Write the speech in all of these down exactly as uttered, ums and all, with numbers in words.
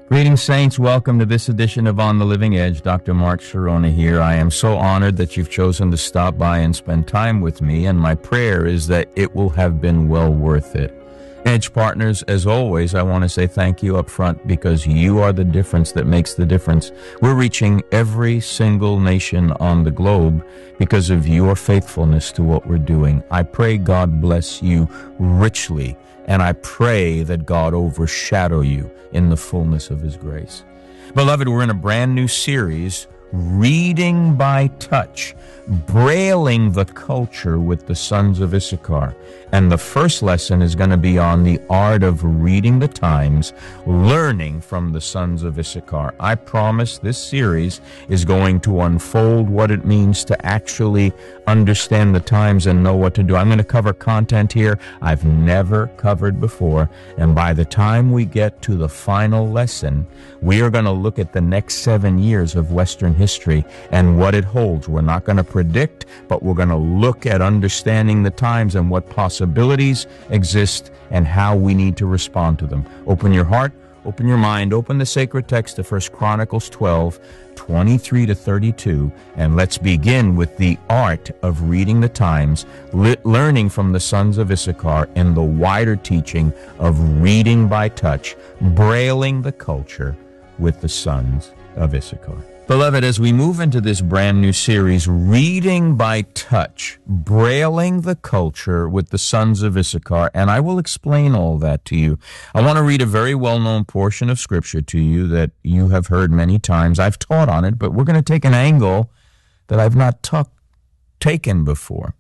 Greetings, saints. Welcome to this edition of On the Living Edge. Doctor Mark Sharona here. I am so honored that you've chosen to stop by and spend time with me, and my prayer is that it will have been well worth it. Edge partners, as always, I want to say thank you up front because you are the difference that makes the difference. We're reaching every single nation on the globe because of your faithfulness to what we're doing. I pray God bless you richly, and I pray that God overshadow you in the fullness of His grace. Beloved, we're in a brand new series, Reading by Touch, Brailing the Culture with the Sons of Issachar. And the first lesson is going to be on the art of reading the times, learning from the Sons of Issachar. I promise this series is going to unfold what it means to actually understand the times and know what to do. I'm going to cover content here I've never covered before, and by the time we get to the final lesson, we are going to look at the next seven years of Western history and what it holds. We're not going to predict, but we're going to look at understanding the times and what possibilities exist and how we need to respond to them. Open your heart, open your mind, open the sacred text of First Chronicles twelve, twenty-three to thirty-two, and let's begin with the art of reading the times, le- learning from the sons of Issachar in the wider teaching of reading by touch, brailing the culture with the sons of Issachar. Beloved, as we move into this brand new series, Reading by Touch, Brailing the Culture with the Sons of Issachar, and I will explain all that to you. I want to read a very well-known portion of Scripture to you that you have heard many times. I've taught on it, but we're going to take an angle that I've not ta- taken before.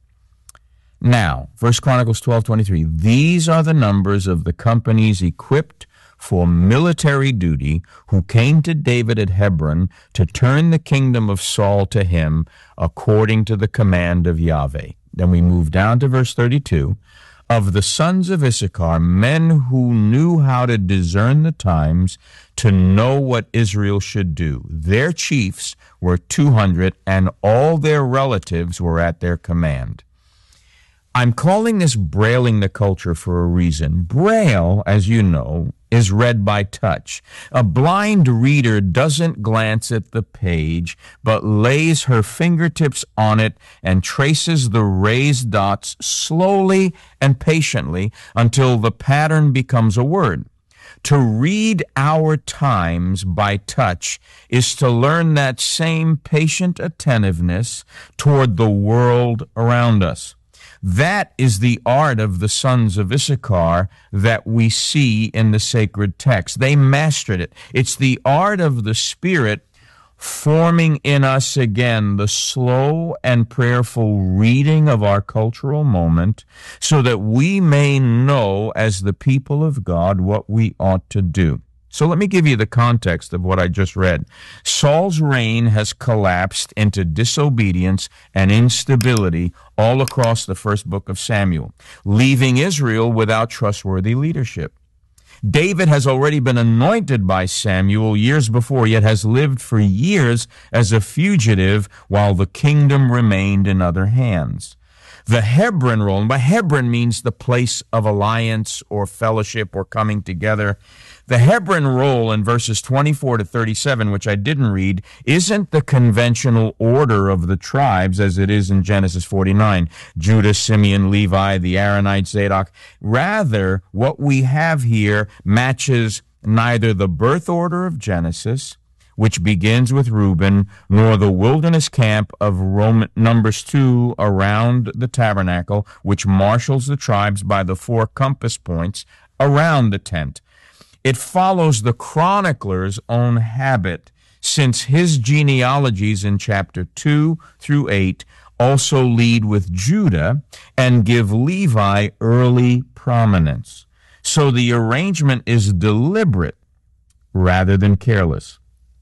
Now, First Chronicles twelve twenty-three, these are the numbers of the companies equipped for military duty, who came to David at Hebron to turn the kingdom of Saul to him according to the command of Yahweh. Then we move down to verse thirty-two. Of the sons of Issachar, men who knew how to discern the times, to know what Israel should do. Their chiefs were two hundred, and all their relatives were at their command. I'm calling this brailing the culture for a reason. Braille, as you know, is read by touch. A blind reader doesn't glance at the page, but lays her fingertips on it and traces the raised dots slowly and patiently until the pattern becomes a word. To read our times by touch is to learn that same patient attentiveness toward the world around us. That is the art of the sons of Issachar that we see in the sacred text. They mastered it. It's the art of the Spirit forming in us again the slow and prayerful reading of our cultural moment so that we may know as the people of God what we ought to do. So let me give you the context of what I just read. Saul's reign has collapsed into disobedience and instability all across the first book of Samuel, leaving Israel without trustworthy leadership. David has already been anointed by Samuel years before, yet has lived for years as a fugitive while the kingdom remained in other hands. The Hebron role, and by Hebron means the place of alliance or fellowship or coming together. The Hebron role in verses twenty-four to thirty-seven, which I didn't read, isn't the conventional order of the tribes as it is in Genesis forty-nine. Judah, Simeon, Levi, the Aaronites, Zadok. Rather, what we have here matches neither the birth order of Genesis, which begins with Reuben, nor the wilderness camp of Roman, Numbers two around the tabernacle, which marshals the tribes by the four compass points around the tent. It follows the chronicler's own habit, since his genealogies in chapter two through eight also lead with Judah and give Levi early prominence. So the arrangement is deliberate rather than careless.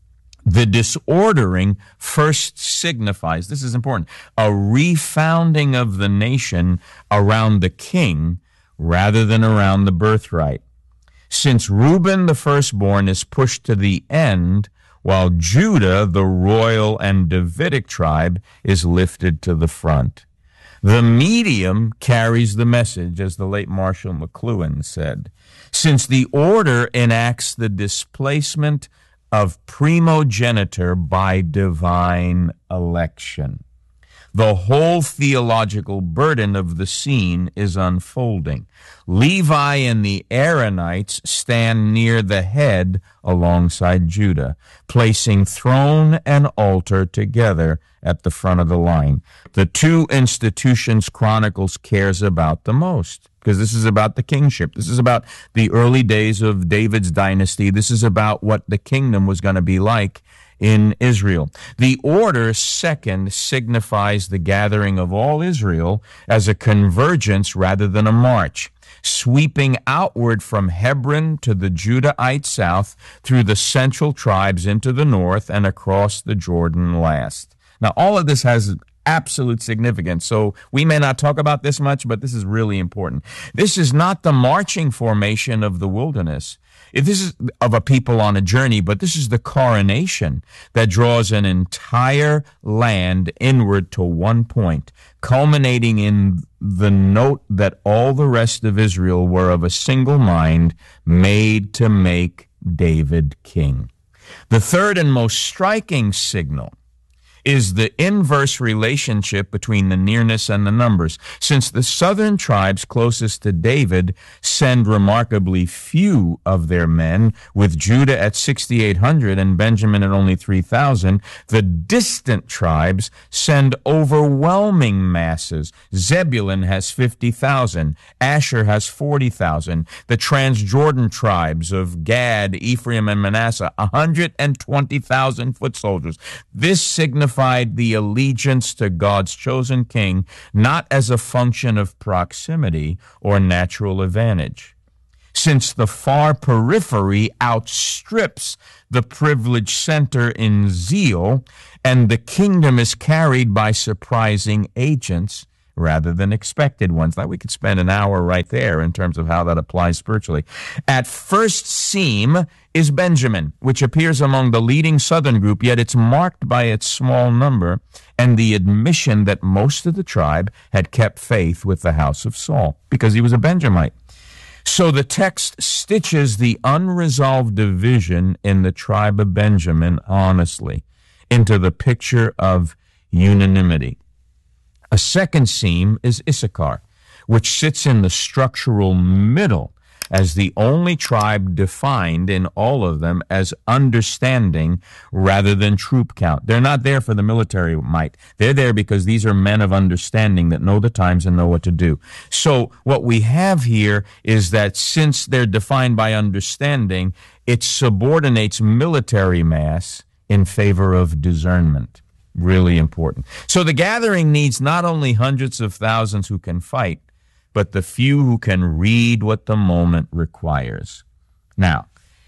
The disordering first signifies, this is important, a refounding of the nation around the king rather than around the birthright. Since Reuben, the firstborn, is pushed to the end, while Judah, the royal and Davidic tribe, is lifted to the front. The medium carries the message, as the late Marshall McLuhan said, since the order enacts the displacement of primogeniture by divine election. The whole theological burden of the scene is unfolding. Levi and the Aaronites stand near the head alongside Judah, placing throne and altar together at the front of the line. The two institutions Chronicles cares about the most, because this is about the kingship. This is about the early days of David's dynasty. This is about what the kingdom was going to be like in Israel. The order, second, signifies the gathering of all Israel as a convergence rather than a march, sweeping outward from Hebron to the Judahite south through the central tribes into the north and across the Jordan last. Now, all of this has absolute significance, so we may not talk about this much, but this is really important. This is not the marching formation of the wilderness. If this is of a people on a journey, but this is the coronation that draws an entire land inward to one point, culminating in the note that all the rest of Israel were of a single mind, made to make David king. The third and most striking signal is the inverse relationship between the nearness and the numbers. Since the southern tribes closest to David send remarkably few of their men, with Judah at sixty-eight hundred and Benjamin at only three thousand, the distant tribes send overwhelming masses. Zebulun has fifty thousand, Asher has forty thousand, the Transjordan tribes of Gad, Ephraim, and Manasseh, one hundred twenty thousand foot soldiers. This signifies the allegiance to God's chosen king, not as a function of proximity or natural advantage. Since the far periphery outstrips the privileged center in zeal, and the kingdom is carried by surprising agents rather than expected ones. Like, we could spend an hour right there in terms of how that applies spiritually. At first seem is Benjamin, which appears among the leading southern group, yet it's marked by its small number and the admission that most of the tribe had kept faith with the house of Saul, because he was a Benjamite. So the text stitches the unresolved division in the tribe of Benjamin honestly into the picture of unanimity. A second seam is Issachar, which sits in the structural middle as the only tribe defined in all of them as understanding rather than troop count. They're not there for the military might. They're there because these are men of understanding that know the times and know what to do. So what we have here is that since they're defined by understanding, it subordinates military mass in favor of discernment. Really important. So the gathering needs not only hundreds of thousands who can fight, but the few who can read what the moment requires. Now,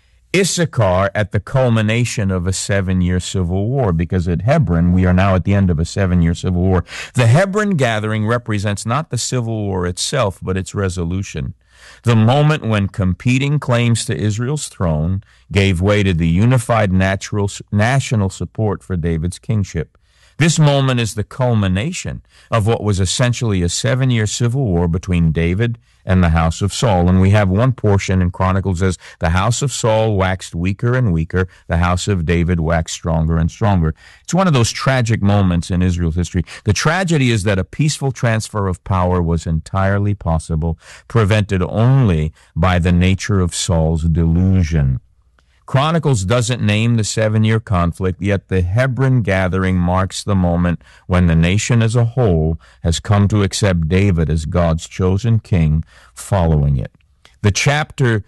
Issachar at the culmination of a seven-year civil war, because at Hebron, we are now at the end of a seven-year civil war. The Hebron gathering represents not the civil war itself, but its resolution. The moment when competing claims to Israel's throne gave way to the unified natural, national support for David's kingship. This moment is the culmination of what was essentially a seven-year civil war between David and the house of Saul. And we have one portion in Chronicles as the house of Saul waxed weaker and weaker, the house of David waxed stronger and stronger. It's one of those tragic moments in Israel's history. The tragedy is that a peaceful transfer of power was entirely possible, prevented only by the nature of Saul's delusion. Chronicles doesn't name the seven-year conflict, yet the Hebron gathering marks the moment when the nation as a whole has come to accept David as God's chosen king following it. The chapter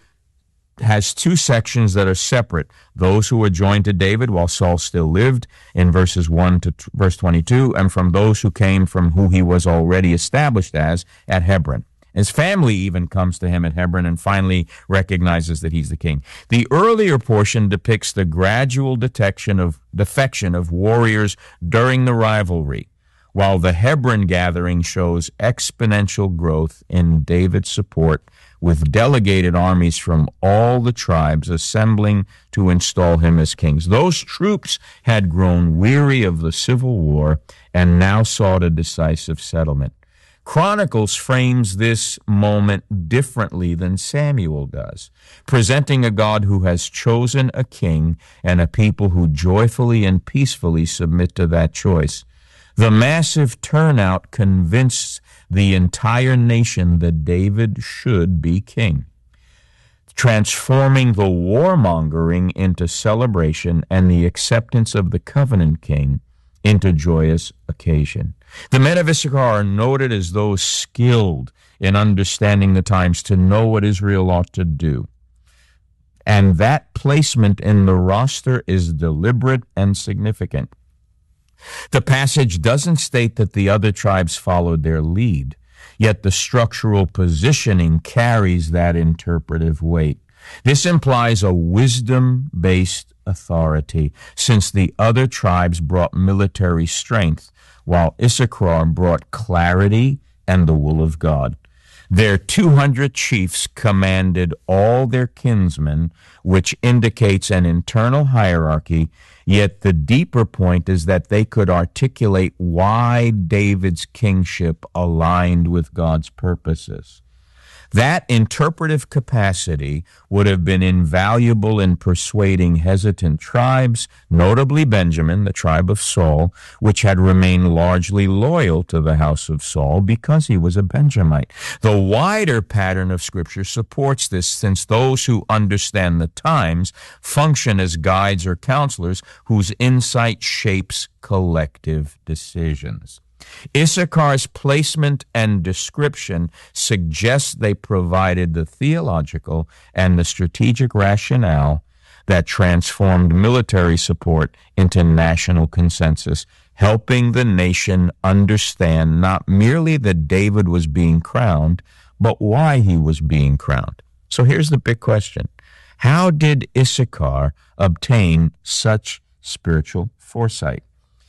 has two sections that are separate. Those who were joined to David while Saul still lived in verses one to verse twenty-two, and from those who came from who he was already established as at Hebron. His family even comes to him at Hebron and finally recognizes that he's the king. The earlier portion depicts the gradual detection of defection of warriors during the rivalry, while the Hebron gathering shows exponential growth in David's support, with delegated armies from all the tribes assembling to install him as king. Those troops had grown weary of the civil war and now sought a decisive settlement. Chronicles frames this moment differently than Samuel does, presenting a God who has chosen a king and a people who joyfully and peacefully submit to that choice. The massive turnout convinced the entire nation that David should be king, transforming the warmongering into celebration and the acceptance of the covenant king into joyous occasion. The men of Issachar are noted as those skilled in understanding the times to know what Israel ought to do. And that placement in the roster is deliberate and significant. The passage doesn't state that the other tribes followed their lead, yet the structural positioning carries that interpretive weight. This implies a wisdom-based authority, since the other tribes brought military strength, while Issachar brought clarity and the will of God. Their two hundred chiefs commanded all their kinsmen, which indicates an internal hierarchy, yet the deeper point is that they could articulate why David's kingship aligned with God's purposes. That interpretive capacity would have been invaluable in persuading hesitant tribes, notably Benjamin, the tribe of Saul, which had remained largely loyal to the house of Saul because he was a Benjamite. The wider pattern of Scripture supports this, since those who understand the times function as guides or counselors whose insight shapes collective decisions. Issachar's placement and description suggests they provided the theological and the strategic rationale that transformed military support into national consensus, helping the nation understand not merely that David was being crowned, but why he was being crowned. So here's the big question. How did Issachar obtain such spiritual foresight?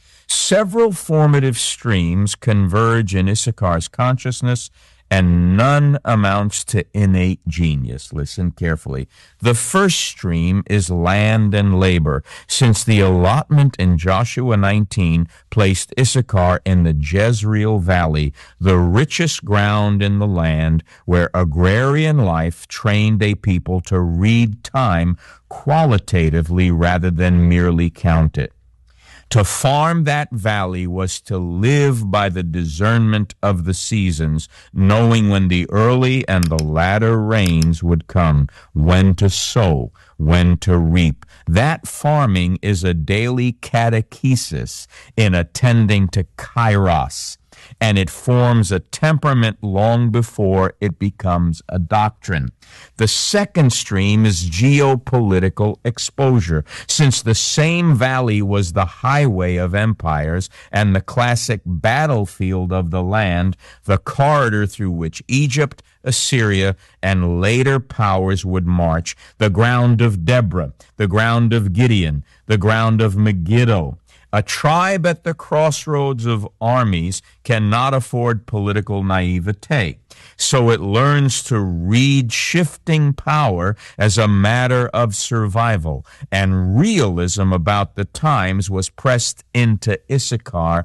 Several formative streams converge in Issachar's consciousness, and none amounts to innate genius. Listen carefully. The first stream is land and labor, since the allotment in Joshua nineteen placed Issachar in the Jezreel Valley, the richest ground in the land, where agrarian life trained a people to read time qualitatively rather than merely count it. To farm that valley was to live by the discernment of the seasons, knowing when the early and the latter rains would come, when to sow, when to reap. That farming is a daily catechesis in attending to kairos, and it forms a temperament long before it becomes a doctrine. The second stream is geopolitical exposure. Since the same valley was the highway of empires and the classic battlefield of the land, the corridor through which Egypt, Assyria, and later powers would march, the ground of Deborah, the ground of Gideon, the ground of Megiddo. A tribe at the crossroads of armies cannot afford political naivete, so it learns to read shifting power as a matter of survival, and realism about the times was pressed into Issachar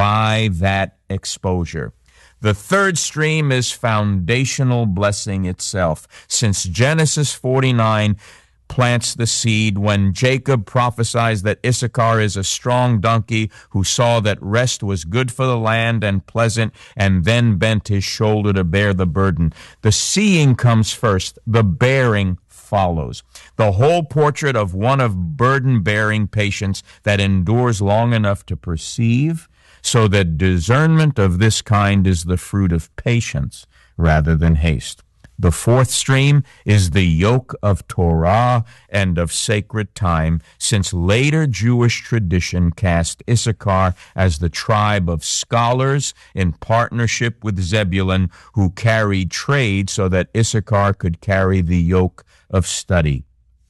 by that exposure. The third stream is foundational blessing itself, since Genesis forty-nine plants the seed when Jacob prophesies that Issachar is a strong donkey who saw that rest was good for the land and pleasant, and then bent his shoulder to bear the burden. The seeing comes first, the bearing follows. The whole portrait of one of burden-bearing patience that endures long enough to perceive, so that discernment of this kind is the fruit of patience rather than haste. The fourth stream is the yoke of Torah and of sacred time, since later Jewish tradition cast Issachar as the tribe of scholars in partnership with Zebulun, who carried trade so that Issachar could carry the yoke of study.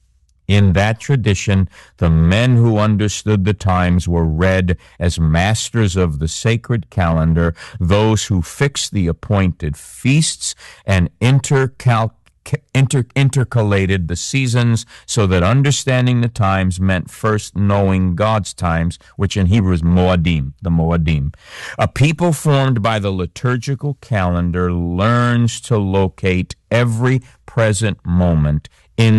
In that tradition, the men who understood the times were read as masters of the sacred calendar, those who fixed the appointed feasts and intercal- inter- intercalated the seasons so that understanding the times meant first knowing God's times, which in Hebrew is Moadim, the Moadim. A people formed by the liturgical calendar learns to locate every present moment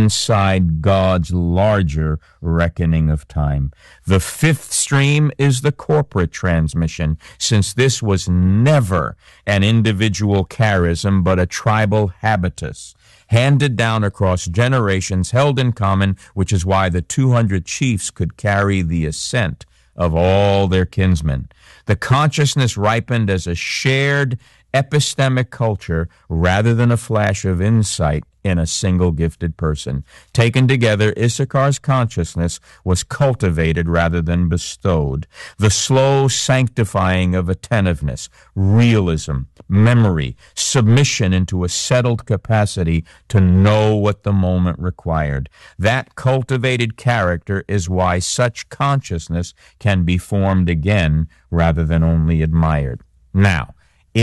inside God's larger reckoning of time. The fifth stream is the corporate transmission, since this was never an individual charism but a tribal habitus, handed down across generations, held in common, which is why the two hundred chiefs could carry the assent of all their kinsmen. The consciousness ripened as a shared epistemic culture rather than a flash of insight in a single gifted person. Taken together, Issachar's consciousness was cultivated rather than bestowed. The slow sanctifying of attentiveness, realism, memory, submission into a settled capacity to know what the moment required. That cultivated character is why such consciousness can be formed again rather than only admired. Now,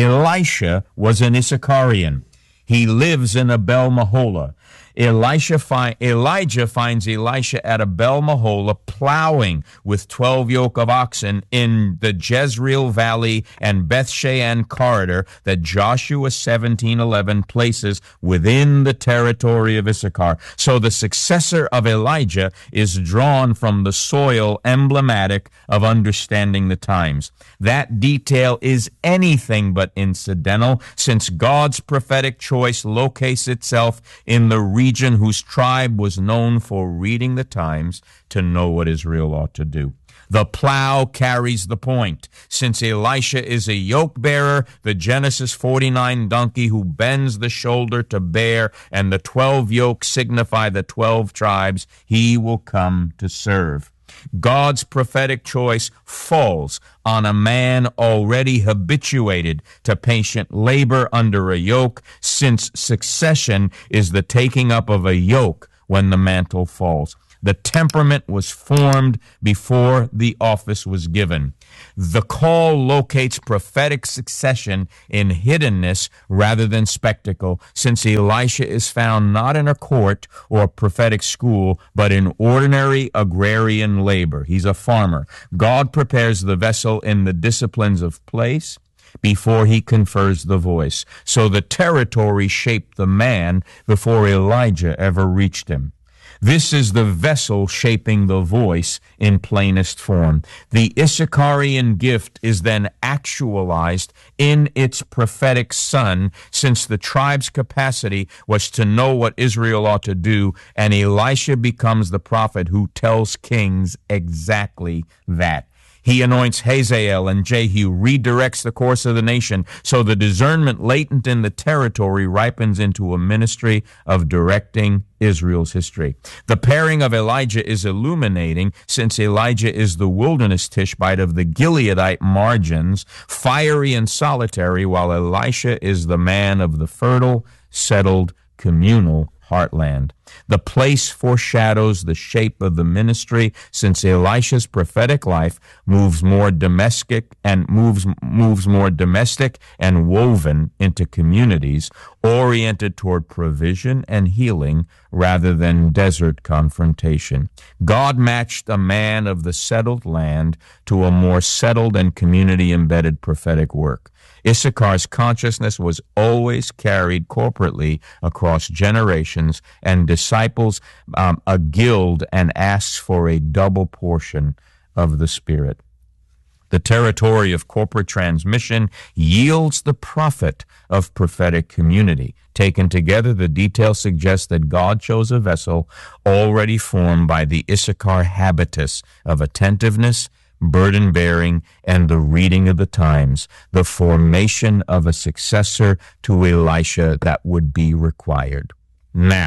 Elisha was an Issacharian. He lives in Abel Mahola. Elisha fi- Elijah finds Elisha at Abel Mahola plowing with twelve yoke of oxen in the Jezreel Valley and Beth-Shean corridor that Joshua seventeen eleven places within the territory of Issachar. So the successor of Elijah is drawn from the soil emblematic of understanding the times. That detail is anything but incidental, since God's prophetic choice locates itself in the region whose tribe was known for reading the times to know what Israel ought to do. The plow carries the point. Since Elisha is a yoke bearer, the Genesis forty-nine donkey who bends the shoulder to bear, and the twelve yokes signify the twelve tribes, he will come to serve. God's prophetic choice falls on a man already habituated to patient labor under a yoke, since succession is the taking up of a yoke when the mantle falls. The temperament was formed before the office was given. The call locates prophetic succession in hiddenness rather than spectacle, since Elisha is found not in a court or prophetic school, but in ordinary agrarian labor. He's a farmer. God prepares the vessel in the disciplines of place before he confers the voice. So the territory shaped the man before Elijah ever reached him. This is the vessel shaping the voice in plainest form. The Issacharian gift is then actualized in its prophetic son, since the tribe's capacity was to know what Israel ought to do, and Elisha becomes the prophet who tells kings exactly that. He anoints Hazael, and Jehu redirects the course of the nation, so the discernment latent in the territory ripens into a ministry of directing Israel's history. The pairing of Elijah is illuminating, since Elijah is the wilderness Tishbite of the Gileadite margins, fiery and solitary, while Elisha is the man of the fertile, settled, communal heartland. The place foreshadows the shape of the ministry, since Elisha's prophetic life moves more domestic and moves moves more domestic and woven into communities oriented toward provision and healing rather than desert confrontation. God matched a man of the settled land to a more settled and community-embedded prophetic work. Issachar's consciousness was always carried corporately across generations, and disciples um, a guild and asks for a double portion of the Spirit. The territory of corporate transmission yields the profit of prophetic community. Taken together, the details suggest that God chose a vessel already formed by the Issachar habitus of attentiveness, burden-bearing, and the reading of the times, the formation of a successor to Elisha that would be required. Now,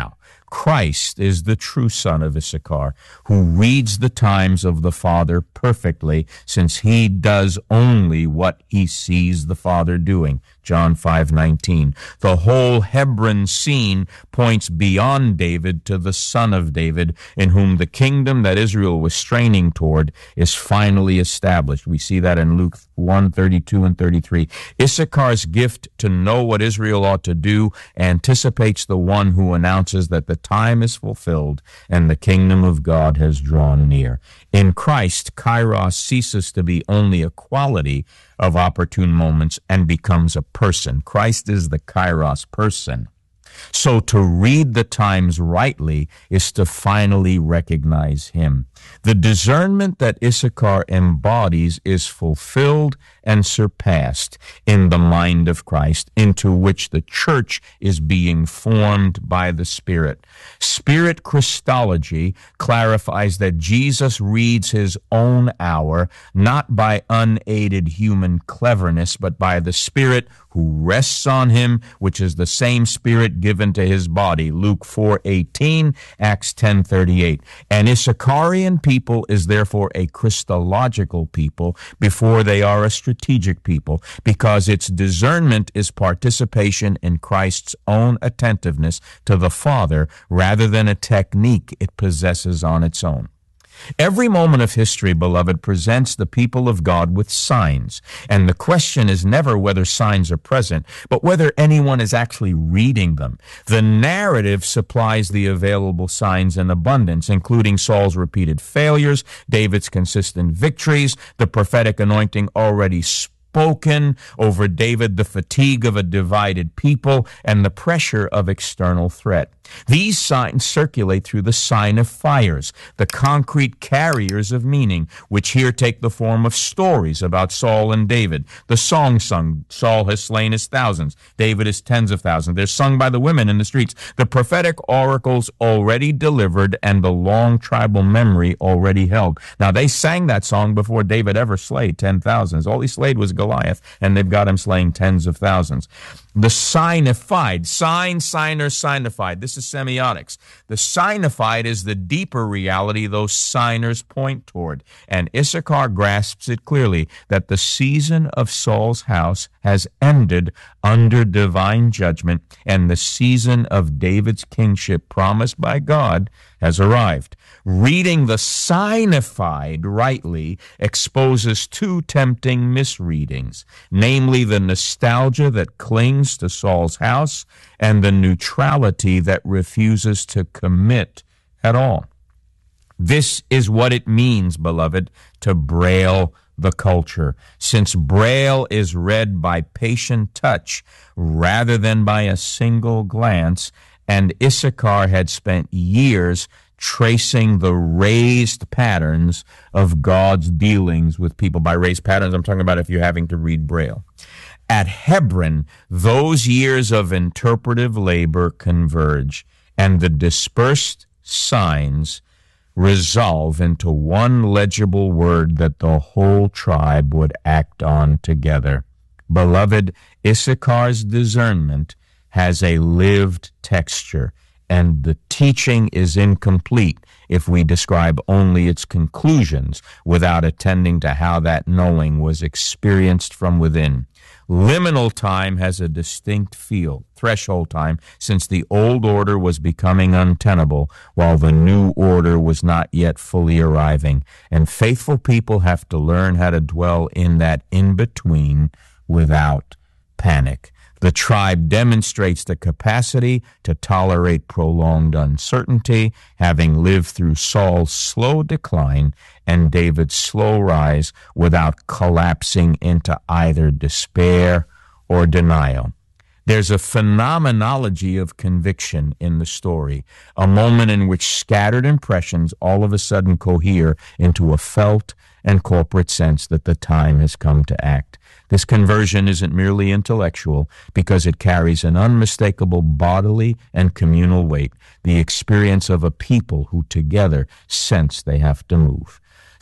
Christ is the true son of Issachar, who reads the times of the Father perfectly, since he does only what he sees the Father doing. John five nineteen. The whole Hebron scene points beyond David to the son of David, in whom the kingdom that Israel was straining toward is finally established. We see that in Luke one thirty-two and thirty-three. Issachar's gift to know what Israel ought to do anticipates the one who announces that the time is fulfilled and the kingdom of God has drawn near. In Christ, Kairos ceases to be only a quality of opportune moments and becomes a person. Christ is the Kairos person. So to read the times rightly is to finally recognize him. The discernment that Issachar embodies is fulfilled and surpassed in the mind of Christ, into which the church is being formed by the Spirit. Spirit Christology clarifies that Jesus reads his own hour, not by unaided human cleverness, but by the Spirit who rests on him, which is the same Spirit given to his body. Luke four eighteen, Acts ten thirty-eight. An Issacharian people is therefore a Christological people before they are a strategic people, because its discernment is participation in Christ's own attentiveness to the Father rather than a technique it possesses on its own. Every moment of history, beloved, presents the people of God with signs, and the question is never whether signs are present, but whether anyone is actually reading them. The narrative supplies the available signs in abundance, including Saul's repeated failures, David's consistent victories, the prophetic anointing already spoken over David, the fatigue of a divided people, and the pressure of external threat. These signs circulate through the sign of fires, the concrete carriers of meaning, which here take the form of stories about Saul and David. The song sung, Saul has slain his thousands, David his tens of thousands. They're sung by the women in the streets. The prophetic oracles already delivered and the long tribal memory already held. Now, they sang that song before David ever slayed ten thousands. All he slayed was Goliath, and they've got him slaying tens of thousands. The signified, sign, signer, signified. This is semiotics. The signified is the deeper reality those signers point toward, and Issachar grasps it clearly that the season of Saul's house has ended under divine judgment, and the season of David's kingship promised by God has arrived. Reading the signified rightly exposes two tempting misreadings, namely the nostalgia that clings to Saul's house and the neutrality that refuses to commit at all. This is what it means, beloved, to braille the culture, since braille is read by patient touch rather than by a single glance, and Issachar had spent years tracing the raised patterns of God's dealings with people. By raised patterns, I'm talking about if you're having to read braille. At Hebron, those years of interpretive labor converge, and the dispersed signs resolve into one legible word that the whole tribe would act on together. Beloved, Issachar's discernment has a lived texture, and the teaching is incomplete if we describe only its conclusions without attending to how that knowing was experienced from within. Liminal time has a distinct feel, threshold time, since the old order was becoming untenable while the new order was not yet fully arriving, and faithful people have to learn how to dwell in that in-between without panic. The tribe demonstrates the capacity to tolerate prolonged uncertainty, having lived through Saul's slow decline and David's slow rise without collapsing into either despair or denial. There's a phenomenology of conviction in the story, a moment in which scattered impressions all of a sudden cohere into a felt and corporate sense that the time has come to act. This conversion isn't merely intellectual because it carries an unmistakable bodily and communal weight, the experience of a people who together sense they have to move.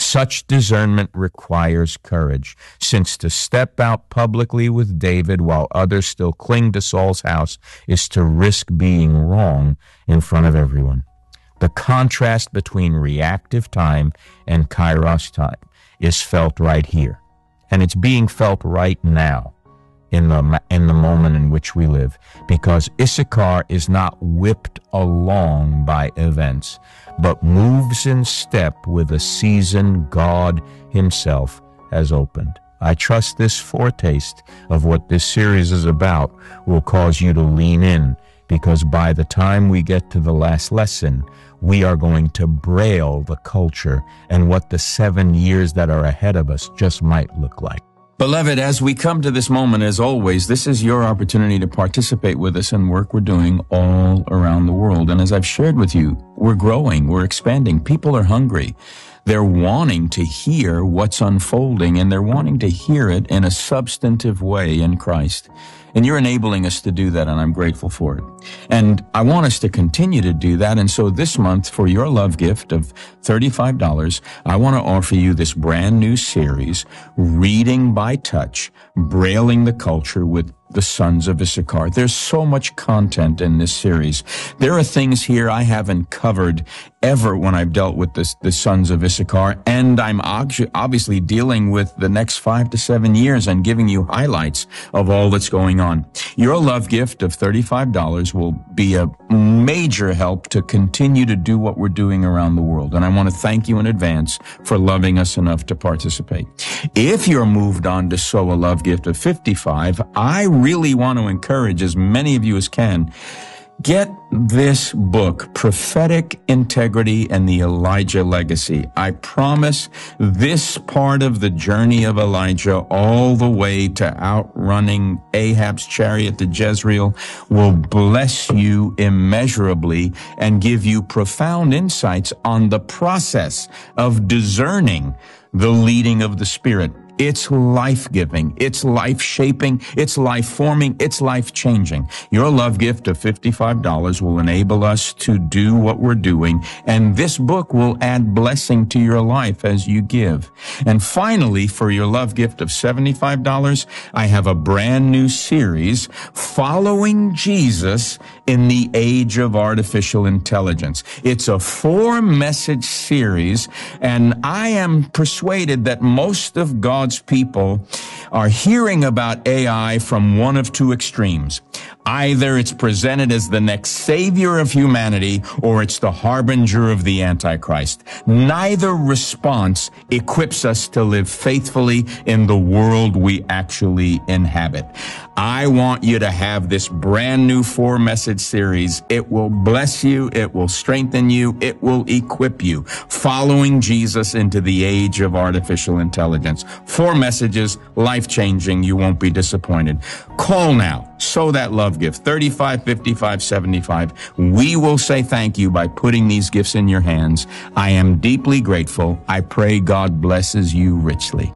such discernment requires courage, since to step out publicly with David while others still cling to Saul's house is to risk being wrong in front of everyone. The contrast between reactive time and kairos time is felt right here, and it's being felt right now in the in the moment in which we live, because Issachar is not whipped along by events, but moves in step with a season God himself has opened. I trust this foretaste of what this series is about will cause you to lean in, because by the time we get to the last lesson, we are going to braille the culture and what the seven years that are ahead of us just might look like. Beloved, as we come to this moment, as always, this is your opportunity to participate with us in work we're doing all around the world. And as I've shared with you, we're growing, we're expanding. People are hungry. They're wanting to hear what's unfolding, and they're wanting to hear it in a substantive way in Christ. And you're enabling us to do that, and I'm grateful for it. And I want us to continue to do that. And so this month, for your love gift of thirty-five dollars, I want to offer you this brand new series, Reading by Touch, Brailing the Culture with the Sons of Issachar. There's so much content in this series. There are things here I haven't covered ever when I've dealt with this, the Sons of Issachar, and I'm obviously dealing with the next five to seven years and giving you highlights of all that's going on. Your love gift of thirty-five dollars will be a major help to continue to do what we're doing around the world, and I want to thank you in advance for loving us enough to participate. If you're moved on to sow a love gift of fifty-five dollars, I really want to encourage as many of you as can, get this book, Prophetic Integrity and the Elijah Legacy. I promise this part of the journey of Elijah all the way to outrunning Ahab's chariot to Jezreel will bless you immeasurably and give you profound insights on the process of discerning the leading of the Spirit. It's life-giving, it's life-shaping, it's life-forming, it's life-changing. Your love gift of fifty-five dollars will enable us to do what we're doing, and this book will add blessing to your life as you give. And finally, for your love gift of seventy-five dollars, I have a brand new series, Following Jesus in the Age of Artificial Intelligence. It's a four-message series, and I am persuaded that most of God's people are hearing about A I from one of two extremes. Either it's presented as the next savior of humanity, or it's the harbinger of the Antichrist. Neither response equips us to live faithfully in the world we actually inhabit. I want you to have this brand new four-message series. It will bless you, it will strengthen you, it will equip you. Following Jesus into the age of artificial intelligence. Four messages, life-changing. You won't be disappointed. Call now. Sow that love gift, thirty-five, fifty-five, seventy-five. We will say thank you by putting these gifts in your hands. I am deeply grateful. I pray God blesses you richly.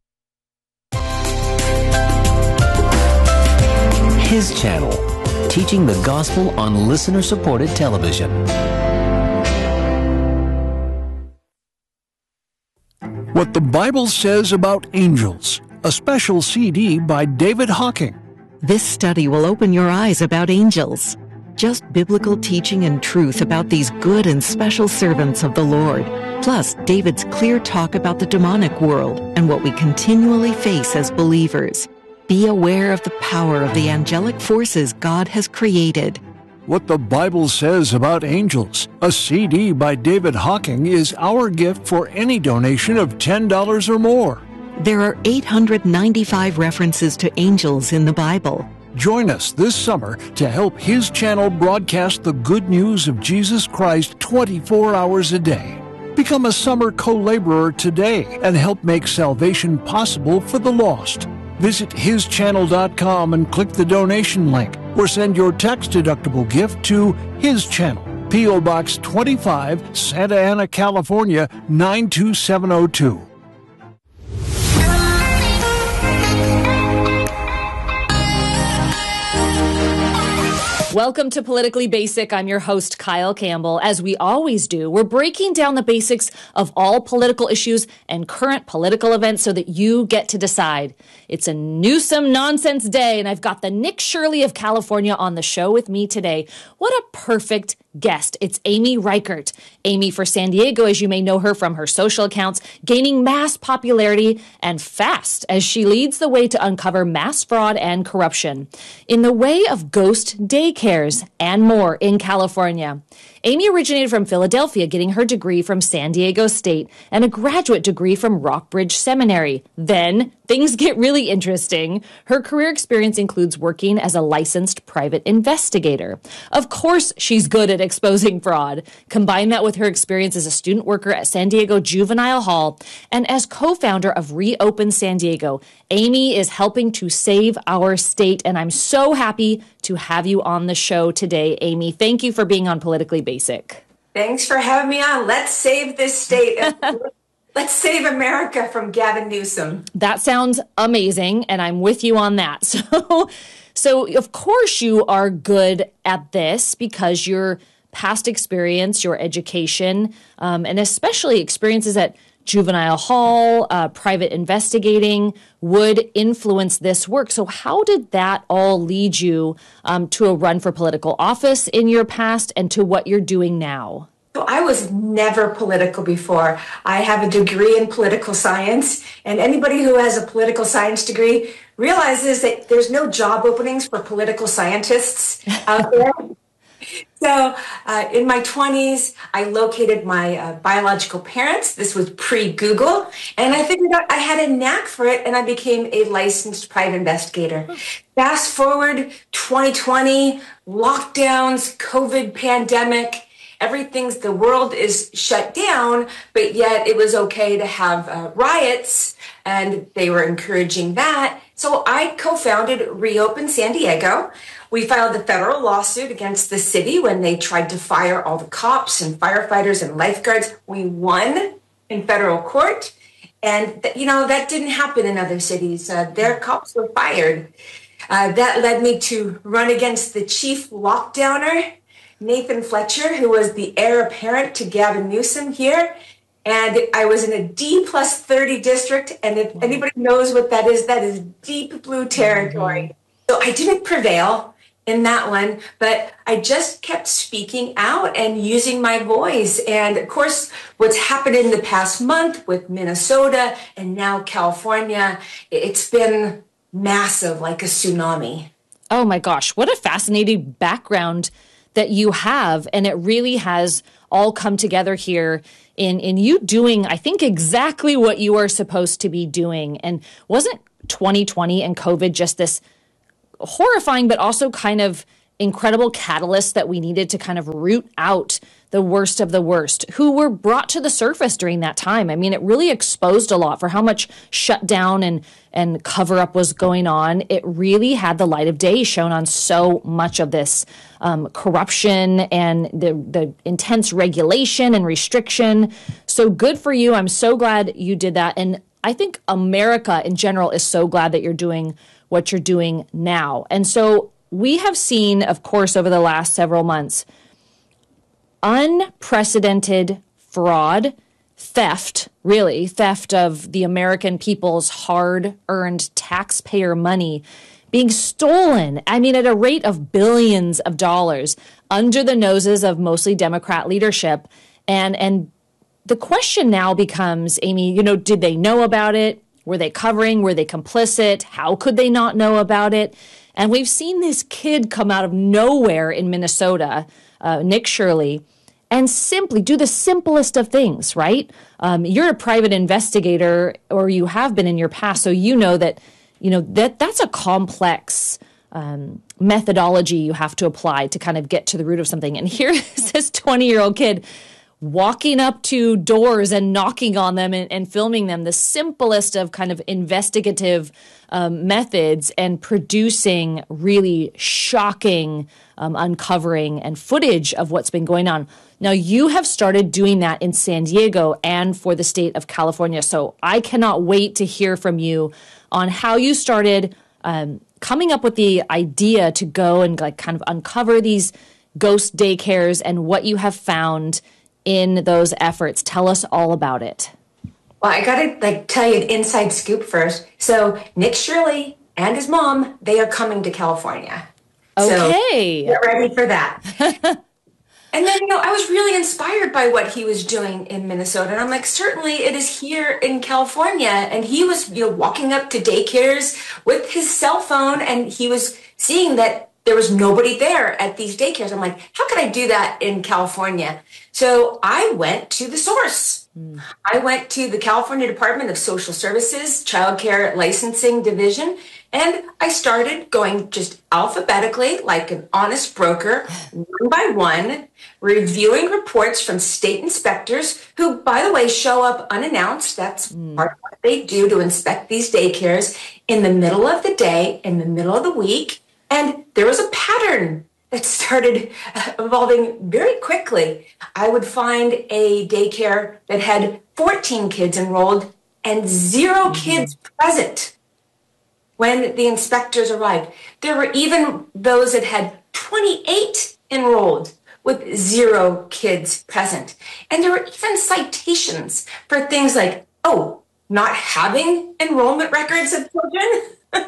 His channel, teaching the gospel on listener-supported television. What the Bible Says About Angels, a special C D by David Hocking. This study will open your eyes about angels. Just biblical teaching and truth about these good and special servants of the Lord. Plus, David's clear talk about the demonic world and what we continually face as believers. Be aware of the power of the angelic forces God has created. What the Bible Says About Angels, a C D by David Hocking, is our gift for any donation of ten dollars or more. There are eight hundred ninety-five references to angels in the Bible. Join us this summer to help His channel broadcast the good news of Jesus Christ twenty-four hours a day. Become a summer co-laborer today and help make salvation possible for the lost. Visit his channel dot com and click the donation link, or send your tax-deductible gift to His Channel, P O Box twenty-five, Santa Ana, California, nine two seven oh two. Welcome to Politically Basic. I'm your host, Kyle Campbell. As we always do, we're breaking down the basics of all political issues and current political events so that you get to decide. It's a Newsom nonsense day, and I've got the Nick Shirley of California on the show with me today. What a perfect guest. It's Amy Reichert. Amy for San Diego, as you may know her from her social accounts, gaining mass popularity and fast as she leads the way to uncover mass fraud and corruption in the way of ghost daycares and more in California. Amy originated from Philadelphia, getting her degree from San Diego State and a graduate degree from Rockbridge Seminary. Then things get really interesting. Her career experience includes working as a licensed private investigator. Of course, she's good at exposing fraud. Combine that with her experience as a student worker at San Diego Juvenile Hall and as co-founder of Reopen San Diego. Amy is helping to save our state, and I'm so happy to have you on the show today, Amy. Thank you for being on Politically Basic. Thanks for having me on. Let's save this state. Let's save America from Gavin Newsom. That sounds amazing, and I'm with you on that. So, so of course you are good at this because your past experience, your education, um, and especially experiences at Juvenile Hall, uh, private investigating would influence this work. So how did that all lead you um, to a run for political office in your past and to what you're doing now? So I was never political before. I have a degree in political science, and anybody who has a political science degree realizes that there's no job openings for political scientists out there. So uh, in my twenties, I located my uh, biological parents. This was pre-Google. And I figured out I had a knack for it, and I became a licensed private investigator. Fast forward twenty twenty, lockdowns, COVID pandemic, everything's, the world is shut down, but yet it was okay to have uh, riots, and they were encouraging that. So I co-founded Reopen San Diego. We filed a federal lawsuit against the city when they tried to fire all the cops and firefighters and lifeguards. We won in federal court. And, th- you know, that didn't happen in other cities. Uh, their cops were fired. Uh, that led me to run against the chief lockdowner, Nathan Fletcher, who was the heir apparent to Gavin Newsom here. And I was in a D plus thirty district. And if anybody knows what that is, that is deep blue territory. So I didn't prevail in that one, but I just kept speaking out and using my voice. And of course, what's happened in the past month with Minnesota and now California, it's been massive, like a tsunami. Oh my gosh, what a fascinating background that you have. And it really has all come together here in, in you doing, I think, exactly what you are supposed to be doing. And wasn't twenty twenty and COVID just this horrifying, but also kind of incredible catalyst that we needed to kind of root out the worst of the worst who were brought to the surface during that time? I mean, it really exposed a lot for how much shutdown and, and cover up was going on. It really had the light of day shown on so much of this um, corruption and the, the intense regulation and restriction. So good for you. I'm so glad you did that. And I think America in general is so glad that you're doing what you're doing now. And so we have seen, of course, over the last several months, unprecedented fraud, theft, really, theft of the American people's hard-earned taxpayer money being stolen, I mean, at a rate of billions of dollars under the noses of mostly Democrat leadership. And, and the question now becomes, Amy, you know, did they know about it? Were they covering? Were they complicit? How could they not know about it? And we've seen this kid come out of nowhere in Minnesota, uh, Nick Shirley, and simply do the simplest of things, right? Um, you're a private investigator, or you have been in your past, so you know that, you know, that that's a complex um, methodology you have to apply to kind of get to the root of something. And here is this twenty-year-old kid walking up to doors and knocking on them and, and filming them, the simplest of kind of investigative um, methods, and producing really shocking um, uncovering and footage of what's been going on. Now, you have started doing that in San Diego and for the state of California. So I cannot wait to hear from you on how you started um, coming up with the idea to go and like kind of uncover these ghost daycares and what you have found in those efforts. Tell us all about it. Well, I got to like tell you an inside scoop first. So Nick Shirley and his mom, they are coming to California. Okay. So get ready for that. And then, you know, I was really inspired by what he was doing in Minnesota. And I'm like, certainly it is here in California. And he was, you know, walking up to daycares with his cell phone, and he was seeing that there was nobody there at these daycares. I'm like, how can I do that in California? So I went to the source. Mm. I went to the California Department of Social Services, Child Care Licensing Division, and I started going just alphabetically, like an honest broker, one by one, reviewing reports from state inspectors who, by the way, show up unannounced. That's mm. part of what they do to inspect these daycares in the middle of the day, in the middle of the week. And there was a pattern that started evolving very quickly. I would find a daycare that had fourteen kids enrolled and zero mm-hmm. kids present when the inspectors arrived. There were even those that had twenty-eight enrolled with zero kids present. And there were even citations for things like, oh, not having enrollment records of children,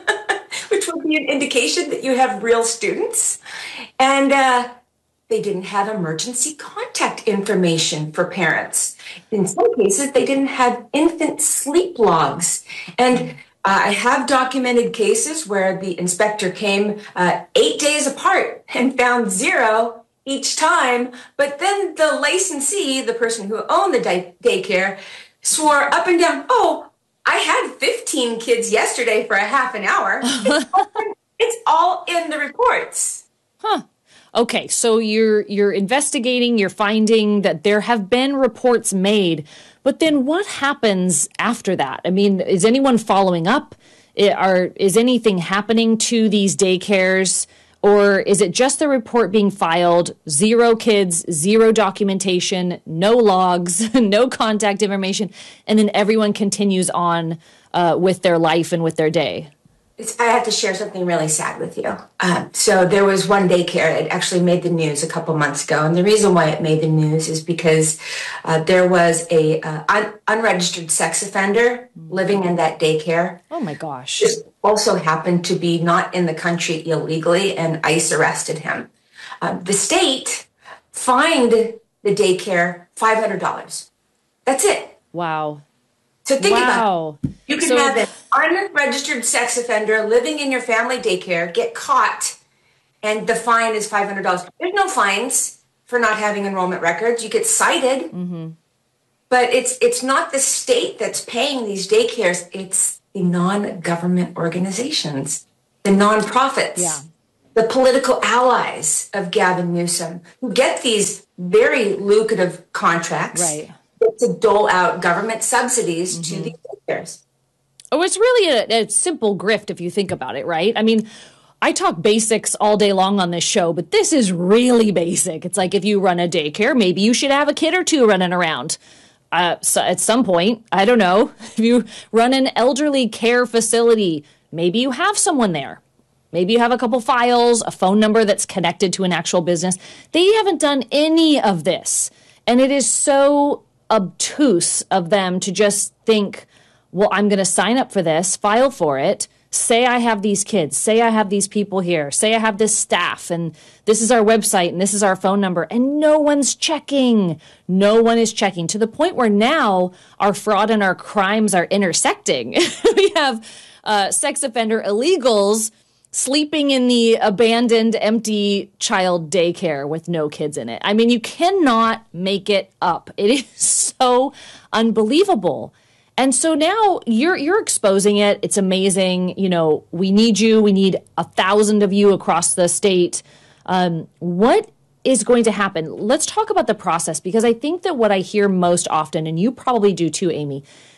which would be an indication that you have real students. And uh, they didn't have emergency contact information for parents. In some cases, they didn't have infant sleep logs. And uh, I have documented cases where the inspector came uh, eight days apart and found zero each time. But then the licensee, the person who owned the day- daycare, swore up and down, oh, I had fifteen kids yesterday for a half an hour. It's all, it's all in the reports. Huh. Okay, so you're you're investigating, you're finding that there have been reports made, but then what happens after that? I mean, is anyone following up? Are is anything happening to these daycares? Or is it just the report being filed, zero kids, zero documentation, no logs, no contact information, and then everyone continues on uh, with their life and with their day? It's, I have to share something really sad with you. Um, so there was one daycare that actually made the news a couple months ago. And the reason why it made the news is because uh, there was a uh, un- unregistered sex offender living in that daycare. Oh, my gosh. Just also happened to be not in the country illegally, and ICE arrested him. Uh, the state fined the daycare five hundred dollars. That's it. Wow. So think wow. about it. You can so, have an unregistered sex offender living in your family daycare, get caught, and the fine is five hundred dollars. There's no fines for not having enrollment records. You get cited. Mm-hmm. But it's it's not the state that's paying these daycares. It's the non-government organizations, the nonprofits, yeah. the political allies of Gavin Newsom, who get these very lucrative contracts. Right. To dole out government subsidies mm-hmm. to these daycares. Oh, it's really a, a simple grift if you think about it, right? I mean, I talk basics all day long on this show, but this is really basic. It's like if you run a daycare, maybe you should have a kid or two running around. Uh, so at some point, I don't know, if you run an elderly care facility, maybe you have someone there. Maybe you have a couple files, a phone number that's connected to an actual business. They haven't done any of this. And it is so obtuse of them to just think, well, I'm going to sign up for this, file for it, say I have these kids, say I have these people here, say I have this staff, and this is our website, and this is our phone number, and no one's checking. No one is checking, to the point where now our fraud and our crimes are intersecting. We have uh, sex offender illegals sleeping in the abandoned, empty child daycare with no kids in it. I mean, you cannot make it up. It is so unbelievable. And so now you're you're exposing it. It's amazing. You know, we need you. We need a thousand of you across the state. Um, what is going to happen? Let's talk about the process, because I think that what I hear most often, and you probably do too, Amy,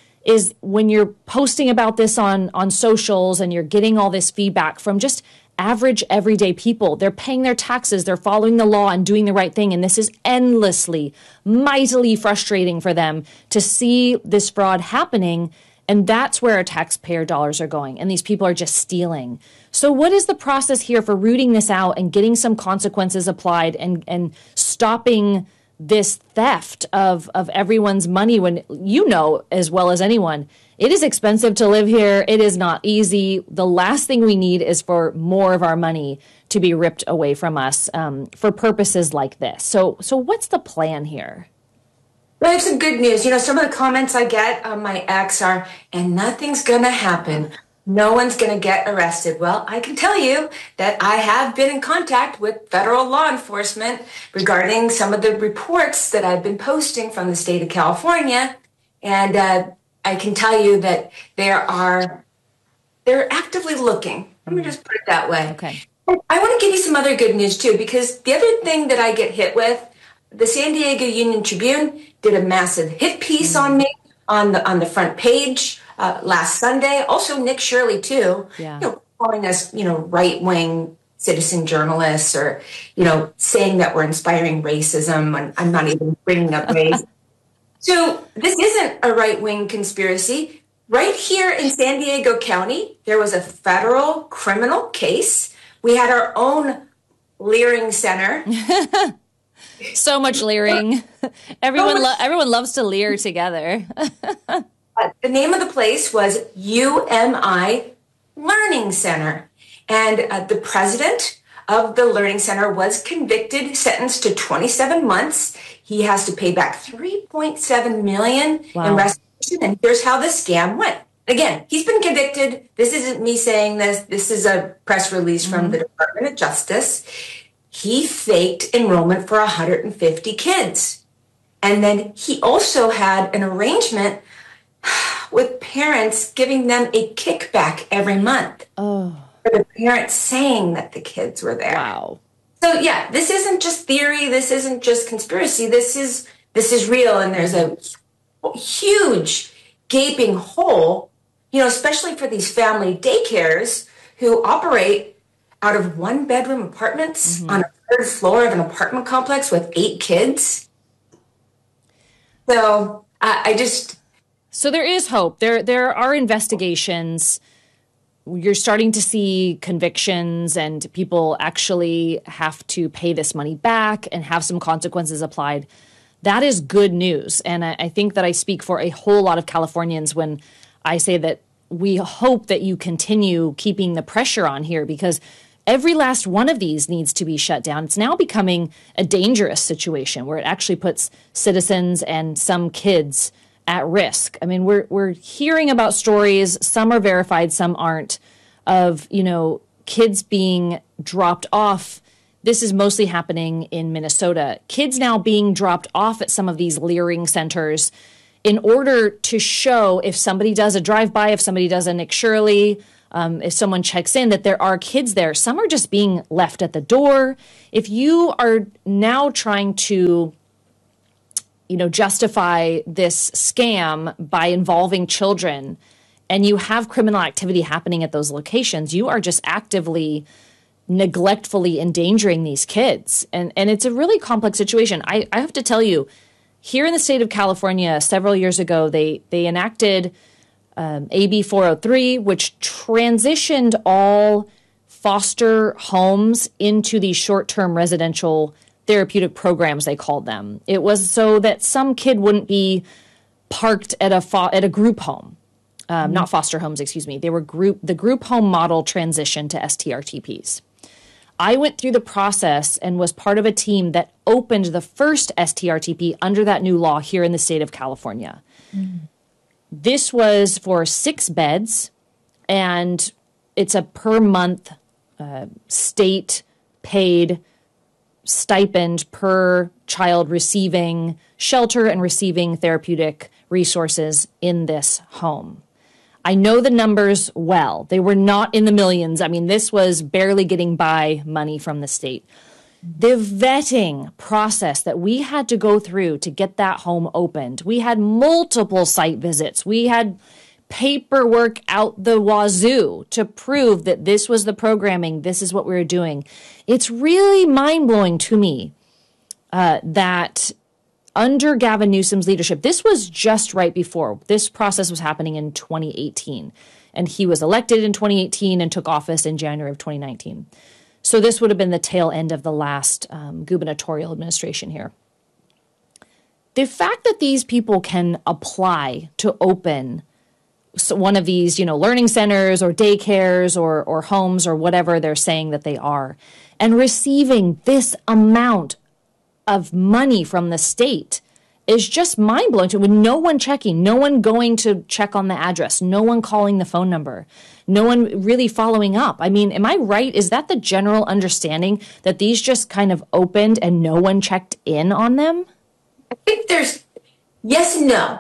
is when you're posting about this on, on socials and you're getting all this feedback from just average, everyday people. They're paying their taxes, they're following the law and doing the right thing. And this is endlessly, mightily frustrating for them to see this fraud happening. And that's where our taxpayer dollars are going. And these people are just stealing. So what is the process here for rooting this out and getting some consequences applied and, and stopping this theft of, of everyone's money when you know as well as anyone, it is expensive to live here. It is not easy. The last thing we need is for more of our money to be ripped away from us um, for purposes like this. So, so what's the plan here? Well, I have some good news. You know, some of the comments I get on my ex are, and nothing's going to happen. No one's going to get arrested. Well, I can tell you that I have been in contact with federal law enforcement regarding some of the reports that I've been posting from the state of California. And uh, I can tell you that there are, they're actively looking. Let me just put it that way. Okay. I want to give you some other good news too, because the other thing that I get hit with, the San Diego Union Tribune did a massive hit piece mm-hmm. on me on the on the front page uh, last Sunday. Also, Nick Shirley too, yeah. you know, calling us, you know, right wing citizen journalists, or you know, saying that we're inspiring racism. And I'm not even bringing up race. So this isn't a right wing conspiracy. Right here in San Diego County, there was a federal criminal case. We had our own Leering Center. So much leering. Everyone, lo- everyone loves to leer together. uh, the name of the place was U M I Learning Center. And uh, the president of the Learning Center was convicted, sentenced to twenty-seven months. He has to pay back three point seven million dollars wow. in restitution. And here's how the scam went. Again, he's been convicted. This isn't me saying this. This is a press release from mm-hmm. the Department of Justice. He faked enrollment for one hundred fifty kids. And then he also had an arrangement with parents giving them a kickback every month. Oh. For the parents saying that the kids were there. Wow. So yeah, this isn't just theory. This isn't just conspiracy. This is this is real. And there's a huge gaping hole, you know, especially for these family daycares who operate out of one bedroom apartments mm-hmm. on a third floor of an apartment complex with eight kids. So I, I just. So there is hope. There, there are investigations. You're starting to see convictions and people actually have to pay this money back and have some consequences applied. That is good news. And I, I think that I speak for a whole lot of Californians when I say that we hope that you continue keeping the pressure on here, because every last one of these needs to be shut down. It's now becoming a dangerous situation where it actually puts citizens and some kids at risk. I mean, we're we're hearing about stories, some are verified, some aren't, of, you know, kids being dropped off. This is mostly happening in Minnesota. Kids now being dropped off at some of these Leering centers in order to show, if somebody does a drive-by, if somebody does a Nick Shirley, Um, if someone checks in, that there are kids there. Some are just being left at the door. If you are now trying to, you know, justify this scam by involving children, and you have criminal activity happening at those locations, you are just actively, neglectfully endangering these kids. And and it's a really complex situation. I, I have to tell you, here in the state of California, several years ago, they they enacted Um, A B four oh three, which transitioned all foster homes into these short-term residential therapeutic programs, they called them. It was so that some kid wouldn't be parked at a fo- at a group home, um, mm-hmm. not foster homes, excuse me. They were group. The group home model transitioned to S T R T Ps. I went through the process and was part of a team that opened the first S T R T P under that new law here in the state of California. Mm-hmm. This was for six beds, and it's a per month uh, state paid stipend per child receiving shelter and receiving therapeutic resources in this home. I know the numbers well. They were not in the millions. I mean, this was barely getting by money from the state. The vetting process that we had to go through to get that home opened, we had multiple site visits. We had paperwork out the wazoo to prove that this was the programming, this is what we were doing. It's really mind-blowing to me uh, that under Gavin Newsom's leadership, this was just right before. This process was happening in twenty eighteen. And he was elected in twenty eighteen and took office in January of twenty nineteen. So this would have been the tail end of the last um, gubernatorial administration here. The fact that these people can apply to open one of these, you know, learning centers or daycares or, or homes or whatever they're saying that they are, and receiving this amount of money from the state is just mind-blowing to, with no one checking, no one going to check on the address, no one calling the phone number, no one really following up. I mean, am I right? Is that the general understanding, that these just kind of opened and no one checked in on them? I think there's yes and no.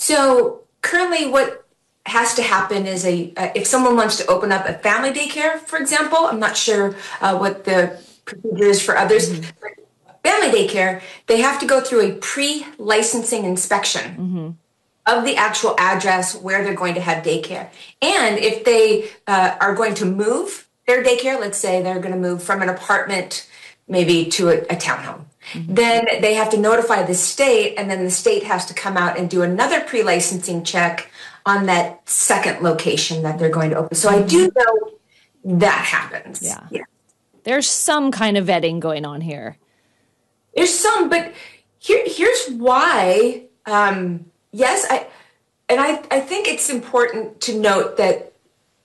So currently what has to happen is a uh, if someone wants to open up a family daycare, for example, I'm not sure uh, what the procedure is for others, mm-hmm. but family daycare, they have to go through a pre-licensing inspection mm-hmm. of the actual address where they're going to have daycare. And if they uh, are going to move their daycare, let's say they're going to move from an apartment maybe to a, a townhome, mm-hmm. then they have to notify the state, and then the state has to come out and do another pre-licensing check on that second location that they're going to open. So I do know that happens. Yeah. yeah. There's some kind of vetting going on here. There's some, but here, here's why. Um, yes, I, and I, I think it's important to note that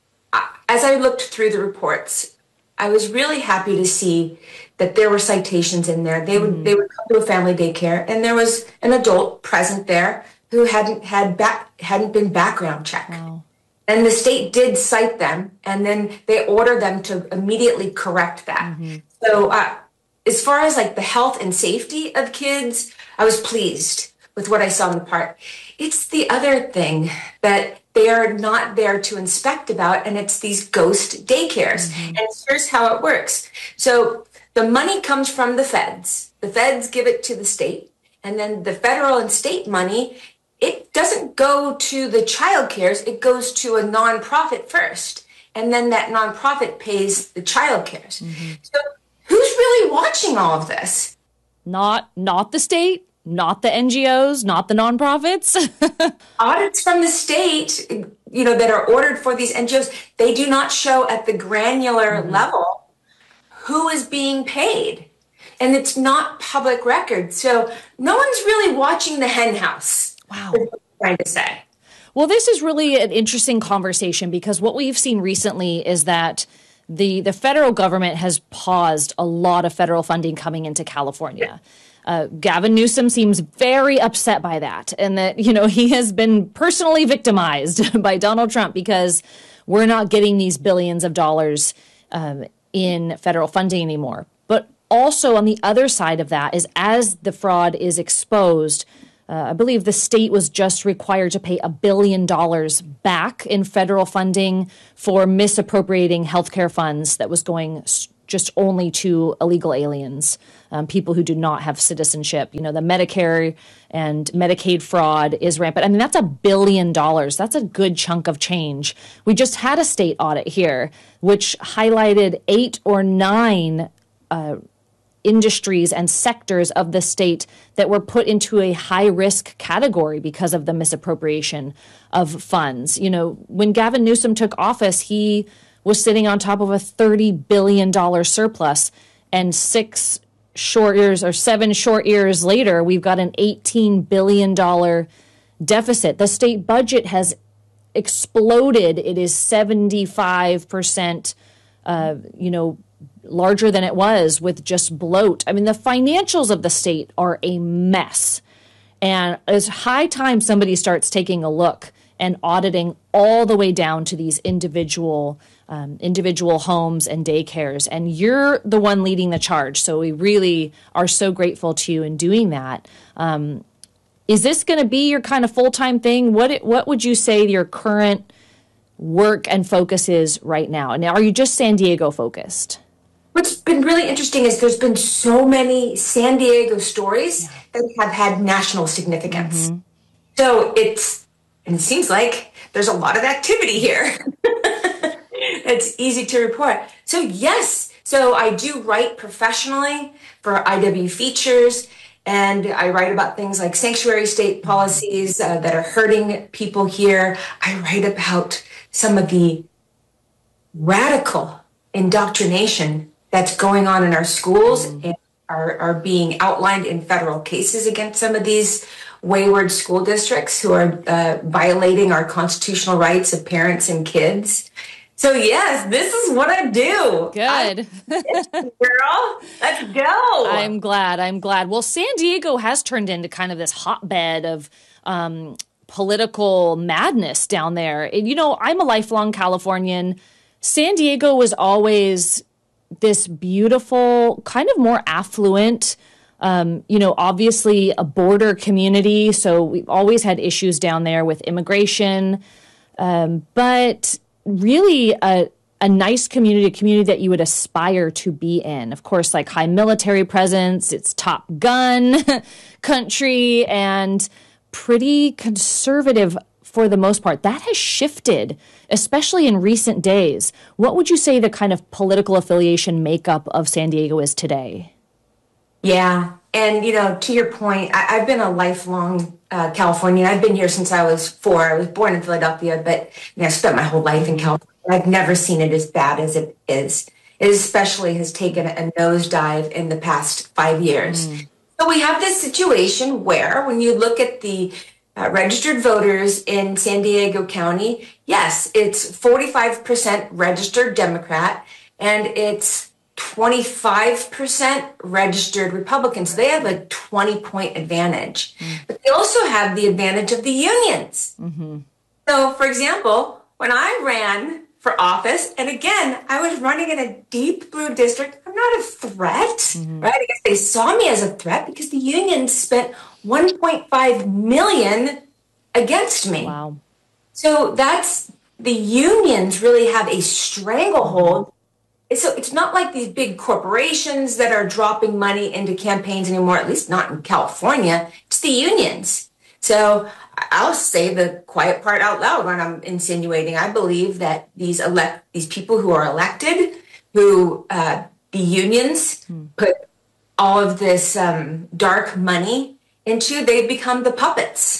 I, as I looked through the reports, I was really happy to see that there were citations in there. They would mm-hmm. they would come to a family daycare, and there was an adult present there who hadn't had back hadn't been background checked. Wow. And the state did cite them, and then they ordered them to immediately correct that. Mm-hmm. So. Uh, As far as like the health and safety of kids, I was pleased with what I saw in the park. It's the other thing that they are not there to inspect about, and it's these ghost daycares. Mm-hmm. And here's how it works. So the money comes from the feds. The feds give it to the state, and then the federal and state money, it doesn't go to the child cares. It goes to a nonprofit first, and then that nonprofit pays the child cares. Mm-hmm. So who's really watching all of this? Not not the state, not the N G Os, not the nonprofits. Audits from the state, you know, that are ordered for these N G Os, they do not show at the granular mm-hmm. level who is being paid. And it's not public record. So no one's really watching the hen house. Wow. That's what I'm trying to say. Well, this is really an interesting conversation, because what we've seen recently is that The the federal government has paused a lot of federal funding coming into California. Uh, Gavin Newsom seems very upset by that, and that, you know, he has been personally victimized by Donald Trump because we're not getting these billions of dollars um, in federal funding anymore. But also on the other side of that is, as the fraud is exposed, Uh, I believe the state was just required to pay a billion dollars back in federal funding for misappropriating healthcare funds that was going just only to illegal aliens, um, people who do not have citizenship. You know, the Medicare and Medicaid fraud is rampant. I mean, that's a billion dollars. That's a good chunk of change. We just had a state audit here, which highlighted eight or nine uh industries and sectors of the state that were put into a high-risk category because of the misappropriation of funds. You know, when Gavin Newsom took office, he was sitting on top of a thirty billion dollars surplus, and six short years or seven short years later, we've got an eighteen billion dollars deficit. The state budget has exploded. It is seventy-five percent, uh, you know, larger than it was, with just bloat. I mean, the financials of the state are a mess. And it's high time somebody starts taking a look and auditing all the way down to these individual um, individual homes and daycares. And you're the one leading the charge. So we really are so grateful to you in doing that. Um, is this going to be your kind of full-time thing? What what would you say your current work and focus is right now? And are you just San Diego focused? What's been really interesting is there's been so many San Diego stories yeah. that have had national significance. Mm-hmm. So it's, and it seems like there's a lot of activity here. It's easy to report. So yes, so I do write professionally for I W Features, And I write about things like sanctuary state policies uh, that are hurting people here. I write about some of the radical indoctrination that's going on in our schools and are, are being outlined in federal cases against some of these wayward school districts who are uh, violating our constitutional rights of parents and kids. So yes, this is what I do. Good. I, girl, let's go. I'm glad. I'm glad. Well, San Diego has turned into kind of this hotbed of um, political madness down there. And, you know, I'm a lifelong Californian. San Diego was always this beautiful, kind of more affluent, um, you know, obviously a border community. So we've always had issues down there with immigration. Um, but really a, a nice community, a community that you would aspire to be in. Of course, like high military presence, it's Top Gun country, and pretty conservative for the most part. That has shifted, especially in recent days. What would you say the kind of political affiliation makeup of San Diego is today? Yeah. And, you know, to your point, I, I've been a lifelong uh, Californian. I've been here since I was four. I was born in Philadelphia, but you know, I spent my whole life in California. I've never seen it as bad as it is. It especially has taken a nosedive in the past five years. Mm. So we have this situation where when you look at the uh, registered voters in San Diego County, yes, it's forty-five percent registered Democrat, and it's twenty-five percent registered Republicans. They have a twenty-point advantage. Mm. But they also have the advantage of the unions. Mm-hmm. So, for example, when I ran for office, and again, I was running in a deep blue district, I'm not a threat, mm-hmm. right? I guess they saw me as a threat because the unions spent one point five million dollars against me. Wow. So that's, the unions really have a stranglehold. So it's not like these big corporations that are dropping money into campaigns anymore, at least not in California. It's the unions. So I'll say the quiet part out loud when I'm insinuating. I believe that these elect these people who are elected, who uh, the unions hmm. put all of this um, dark money into, they've become the puppets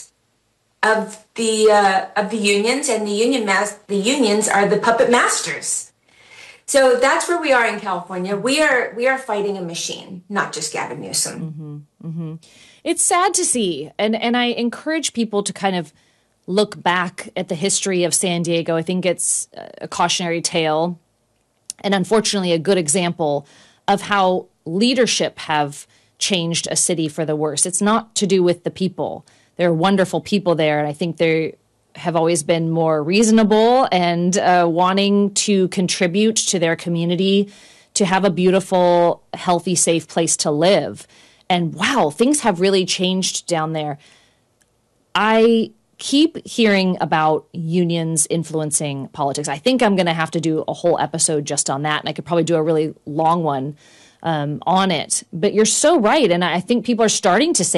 of the uh, of the unions, and the union mas- the unions are the puppet masters. So that's where we are in California. We are we are fighting a machine, not just Gavin Newsom. Mm-hmm, mm-hmm. It's sad to see, and and I encourage people to kind of look back at the history of San Diego. I think it's a cautionary tale, and unfortunately a good example of how leadership have changed a city for the worse. It's not to do with the people. There are wonderful people there, and I think they have always been more reasonable and uh, wanting to contribute to their community, to have a beautiful, healthy, safe place to live. And wow, things have really changed down there. I keep hearing about unions influencing politics. I think I'm going to have to do a whole episode just on that, and I could probably do a really long one um, on it. But you're so right, and I think people are starting to say